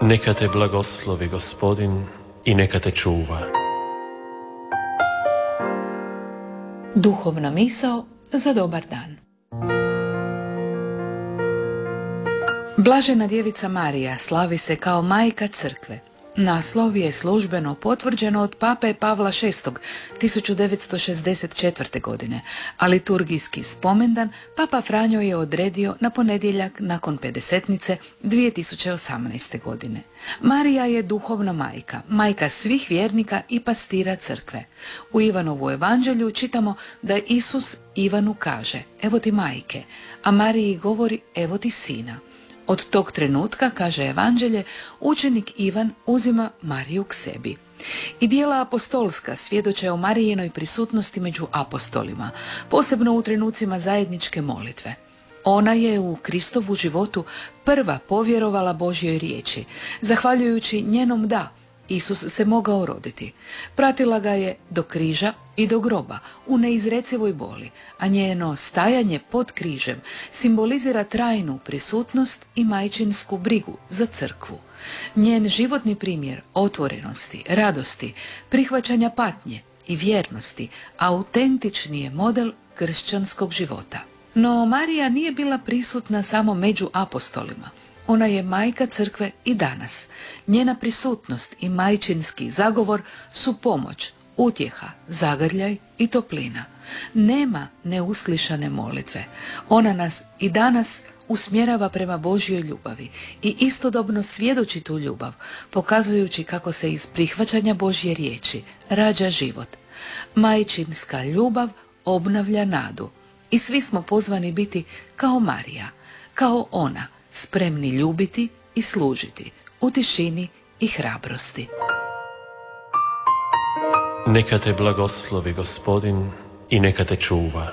Neka te blagoslovi Gospodin i neka te čuva. Duhovna misao za dobar dan. Blažena djevica Marija slavi se kao majka crkve. Naslov je službeno potvrđeno od pape Pavla VI 1964. godine, a liturgijski spomendan papa Franjo je odredio na ponedjeljak nakon Pedesetnice 2018. godine. Marija je duhovna majka, majka svih vjernika i pastira crkve. U Ivanovu evanđelju čitamo da Isus Ivanu kaže: "Evo ti majke", a Mariji govori: "Evo ti sina". Od tog trenutka, kaže evanđelje, učenik Ivan uzima Mariju k sebi. I djela apostolska svjedoče o Marijinoj prisutnosti među apostolima, posebno u trenucima zajedničke molitve. Ona je u Kristovu životu prva povjerovala Božjoj riječi. Zahvaljujući njenom da, Isus se mogao roditi. Pratila ga je do križa i do groba u neizrecivoj boli, a njeno stajanje pod križem simbolizira trajnu prisutnost i majčinsku brigu za crkvu. Njen životni primjer otvorenosti, radosti, prihvaćanja patnje i vjernosti autentični je model kršćanskog života. No Marija nije bila prisutna samo među apostolima. Ona je majka crkve i danas. Njena prisutnost i majčinski zagovor su pomoć, utjeha, zagrljaj i toplina. Nema neuslišane molitve. Ona nas i danas usmjerava prema Božjoj ljubavi i istodobno svjedoči tu ljubav, pokazujući kako se iz prihvaćanja Božje riječi rađa život. Majčinska ljubav obnavlja nadu i svi smo pozvani biti kao Marija, kao ona, spremni ljubiti i služiti u tišini i hrabrosti. Neka te blagoslovi Gospodin i neka te čuva.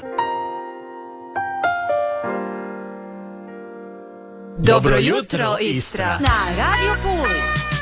Dobro jutro, Istra! Na Radio Puli!